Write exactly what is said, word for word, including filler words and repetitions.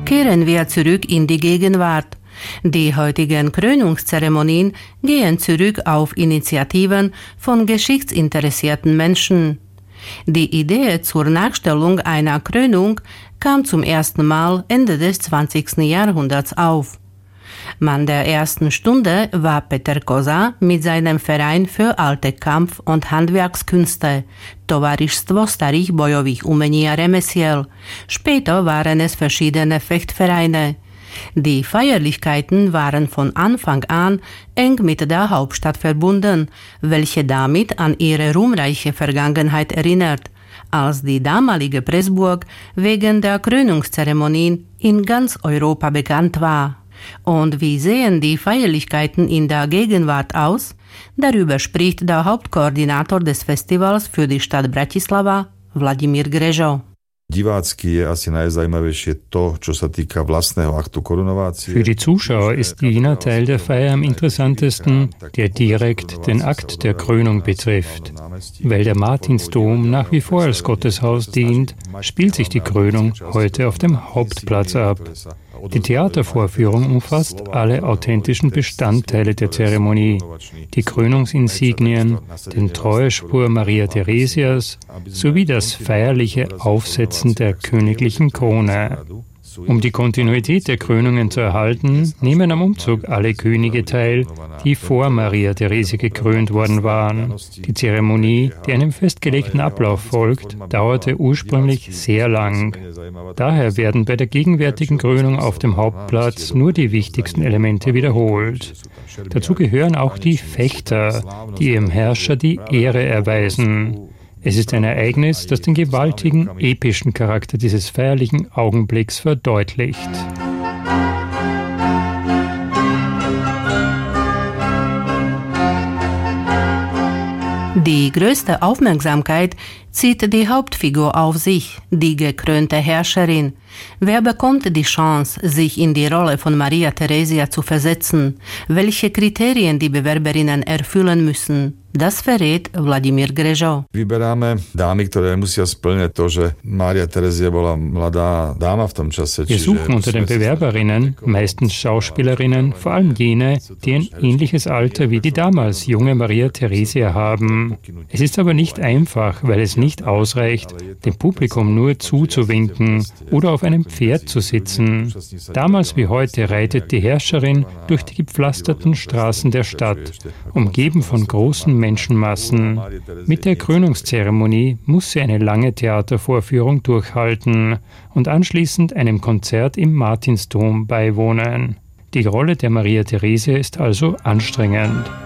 Kehren wir zurück in die Gegenwart. Die heutigen Krönungszeremonien gehen zurück auf Initiativen von geschichtsinteressierten Menschen. Die Idee zur Nachstellung einer Krönung kam zum ersten Mal Ende des zwanzigsten Jahrhunderts auf. Mann der ersten Stunde war Peter Koza mit seinem Verein für alte Kampf- und Handwerkskünste, Tovarištstvo starých bojových umení a remesiel. Später waren es verschiedene Fechtvereine. Die Feierlichkeiten waren von Anfang an eng mit der Hauptstadt verbunden, welche damit an ihre ruhmreiche Vergangenheit erinnert, als die damalige Pressburg wegen der Krönungszeremonien in ganz Europa bekannt war. Und wie sehen die Feierlichkeiten in der Gegenwart aus? Darüber spricht der Hauptkoordinator des Festivals für die Stadt Bratislava, Vladimír Grežo. Divácky je asi najzajímavejšie to, čo sa týka vlastného aktu korunovácie. Für die Zuschauer ist jener Teil der Feier am interessantesten, der direkt den Akt der Krönung betrifft. Weil der Martinsdom nach wie vor als Gotteshaus dient, spielt sich die Krönung heute auf dem Hauptplatz ab. Die Theatervorführung umfasst alle authentischen Bestandteile der Zeremonie, die Krönungsinsignien, den Treuespur Maria Theresias sowie das feierliche Aufsetzen der königlichen Krone. Um die Kontinuität der Krönungen zu erhalten, nehmen am Umzug alle Könige teil, die vor Maria Theresia gekrönt worden waren. Die Zeremonie, die einem festgelegten Ablauf folgt, dauerte ursprünglich sehr lang. Daher werden bei der gegenwärtigen Krönung auf dem Hauptplatz nur die wichtigsten Elemente wiederholt. Dazu gehören auch die Fechter, die ihrem Herrscher die Ehre erweisen. Es ist ein Ereignis, das den gewaltigen, epischen Charakter dieses feierlichen Augenblicks verdeutlicht. Die größte Aufmerksamkeit zieht die Hauptfigur auf sich, die gekrönte Herrscherin. Wer bekommt die Chance, sich in die Rolle von Maria Theresia zu versetzen? Welche Kriterien die Bewerberinnen erfüllen müssen? Das verrät Vladimír Grežo. Vyberáme dámy, ktoré musia splňať to, že Maria Theresia bola mladá dáma v tom čase. Wir suchen unter den Bewerberinnen meistens Schauspielerinnen, vor allem jene, die ein ähnliches Alter wie die damals junge Maria Theresia haben. Es ist aber nicht einfach, weil es nicht ausreicht, dem Publikum nur zuzuwinken oder auf einem Pferd zu sitzen. Damals wie heute reitet die Herrscherin durch die gepflasterten Straßen der Stadt, umgeben von großen Menschenmassen. Mit der Krönungszeremonie muss sie eine lange Theatervorführung durchhalten und anschließend einem Konzert im Martinsdom beiwohnen. Die Rolle der Maria Theresia ist also anstrengend.